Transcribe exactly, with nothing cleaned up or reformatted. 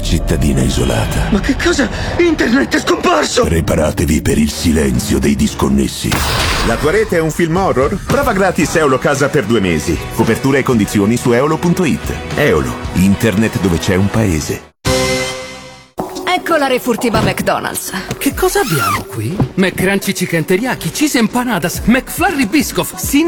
cittadina isolata. Ma che cosa? Internet è scomparso! Preparatevi per il silenzio dei disconnessi. La tua rete è un film horror? Prova gratis Eolo Casa per due mesi. Copertura e condizioni su eolo punto it. Eolo, internet dove c'è un paese. Ecco la refurtiva McDonald's. Che cosa abbiamo qui? McCrunchy Chicken Teriyaki, Cheese Empanadas, McFlurry Biscoff, Sin